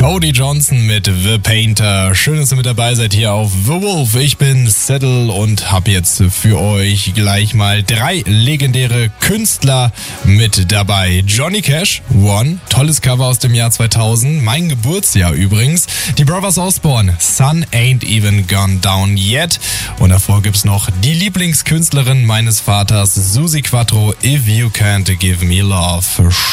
Cody Johnson mit The Painter. Schön, dass ihr mit dabei seid hier auf The Wolf. Ich bin Settle und habe jetzt für euch gleich mal 3 legendäre Künstler mit dabei. Johnny Cash, One, tolles Cover aus dem Jahr 2000, mein Geburtsjahr übrigens. Die Brothers Osborne, Sun Ain't Even Gone Down Yet. Und davor gibt's noch die Lieblingskünstlerin meines Vaters, Suzi Quatro, If You Can't Give Me Love.